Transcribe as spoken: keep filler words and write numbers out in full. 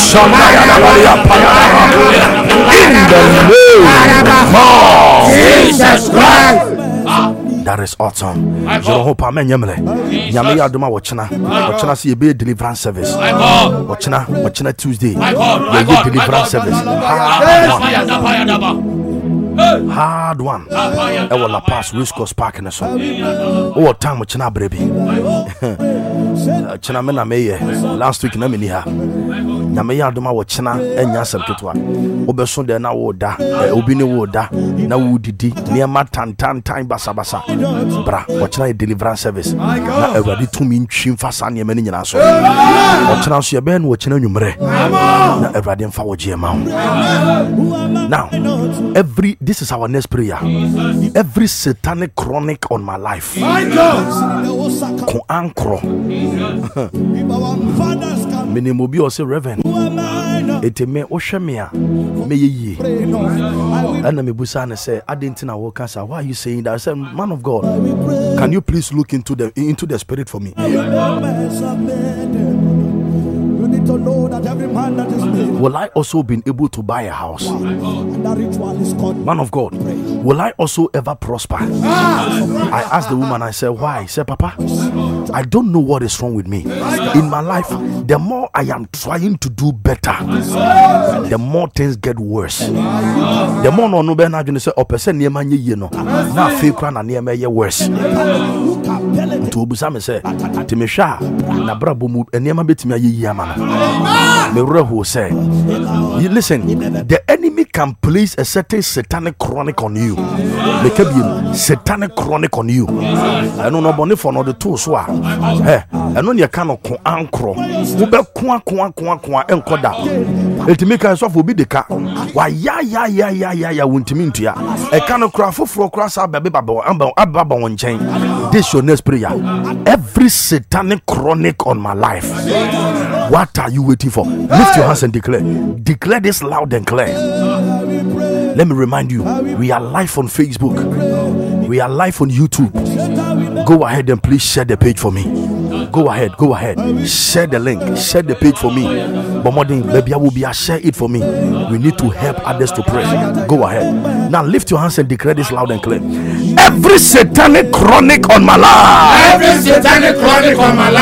Jesus Christ. That is awesome. You hope I'm Yamle. Yamia Duma Wachana. Wachana see a big deliverance service. Wachana, Wachana Tuesday. Yeah, deliverance service. Hard one. I will pass West Coast Park in the sun. Oh, time Wachana baby. Chanamena Maye. Last week, Naminiha. Yamia Duma Wachana and Yasam Kitwa. Oberson de na woda, Obini woda, na wudidi, near Matan Tan Time Basabasa. Bra, Wachana deliverance service. Na everybody to mean Chimfasan Yemenian so. Wachana see a ben, Wachana Numre. Na everybody in Fawa G M. Now, every this is our next prayer. Every satanic chronic on my life. Ko ankro. Minimobi or say Reverend. Eteme Oshemia. Me ye. And me busana say, I didn't know what cancer. Why are you saying that? I said, man of God, can you please look into the into the spirit for me? Will I also be able to buy a house? Man of God, will I also ever prosper? I asked the woman, I said, why? She said, Papa, I don't know what is wrong with me. In my life, the more I am trying to do better, the more things get worse. The more no no be na say o person near man ye no na fe kra na near me worse. To obusa me say timehwa na brabo mu enema betimi ayeyi ama no me reho say listen, the enemy can place a certain satanic chronic on you. Make a satanic chronic on you. I don't know about for no the two so eh I know you cannot ko ankro wo be ko ko ko ko enkoda etimika so for bi de ka wa ya ya ya ya ya ya wontimi ntua e ka no kra foforo kra sa bebe baba amba ababa won chen. This your next prayer. Every satanic chronic on my life, what are you waiting for? Lift your hands and declare. Declare this loud and clear. Let me remind you, we are live on Facebook. We are live on YouTube. Go ahead and please share the page for me. Go ahead, go ahead. Share the link. Share the page for me. But more than maybe I will be a share it for me. We need to help others to pray. Go ahead. Now lift your hands and declare this loud and clear. Every satanic chronic on my life. Every satanic chronic on my life.